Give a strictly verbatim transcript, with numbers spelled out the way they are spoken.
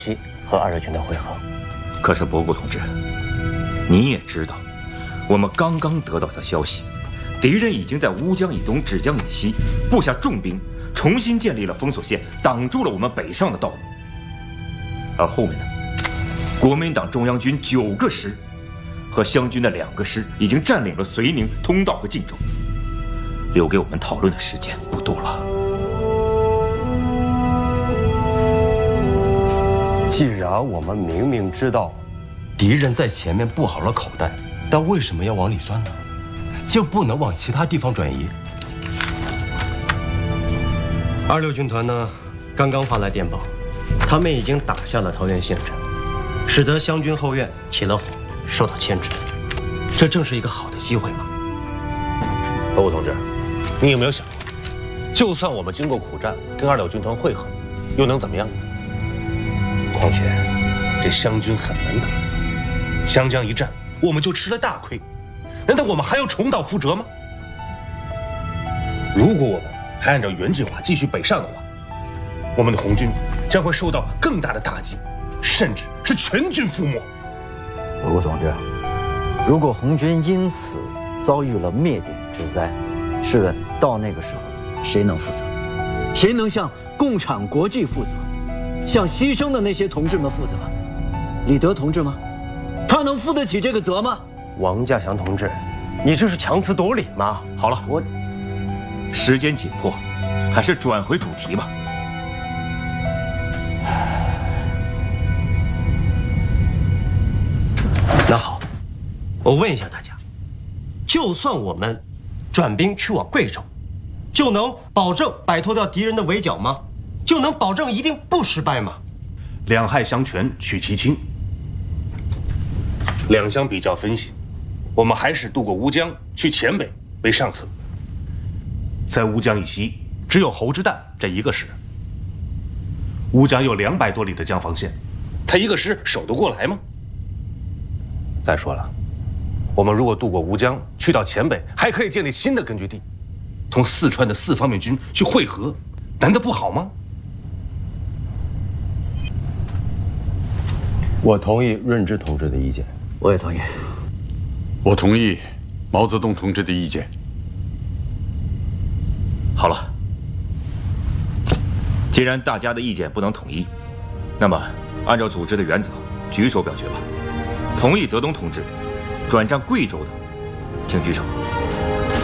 西和二热军的会合。 可是博古同志，你也知道，我们刚刚得到的消息，敌人已经在乌江以东、芷江以西布下重兵，重新建立了封锁线，挡住了我们北上的道路。而后面呢，国民党中央军九个师和湘军的两个师已经占领了绥宁、通道和晋州，留给我们讨论的时间不多了。 既然我们明明知道敌人在前面布好了口袋，但为什么要往里钻呢？就不能往其他地方转移？二六军团呢，刚刚发来电报，他们已经打下了桃源县城，使得湘军后院起了火，受到牵制。这正是一个好的机会嘛。 博古同志，你有没有想过，就算我们经过苦战跟二六军团会合，又能怎么样呢？况且，这湘军很难打，湘江一战我们就吃了大亏，难道我们还要重蹈覆辙吗？如果我们还按照原计划继续北上的话，我们的红军将会受到更大的打击，甚至是全军覆没。 博古同志，如果红军因此遭遇了灭顶之灾，试问到那个时候，谁能负责？谁能向共产国际负责？向牺牲的那些同志们负责？李德同志吗？他能负得起这个责吗？ 王稼祥同志，你这是强词夺理吗？ 好了，我时间紧迫，还是转回主题吧。 那好，我问一下大家，就算我们转兵去往贵州，就能保证摆脱掉敌人的围剿吗？就能保证一定不失败吗？ 两害相权取其轻，两相比较分析，我们还是渡过乌江去黔北为上策。在乌江以西，只有侯之旦这一个师。乌江有两百多里的江防线，他一个师守得过来吗？再说了，我们如果渡过乌江去到黔北，还可以建立新的根据地，同四川的四方面军去会合，难道不好吗？ 我同意润之同志的意见。 我也同意。 我同意毛泽东同志的意见。 好了，既然大家的意见不能统一，那么按照组织的原则，举手表决吧。同意泽东同志转战贵州的，请举手。